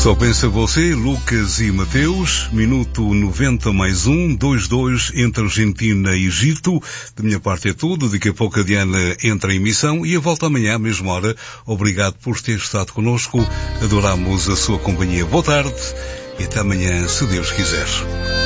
Só pensa você, Lucas e Mateus, minuto 90 mais 2-2 entre Argentina e Egito. Da minha parte é tudo, daqui a pouco a Diana entra em emissão e a volta amanhã à mesma hora. Obrigado por ter estado connosco, adoramos a sua companhia. Boa tarde e até amanhã, se Deus quiser.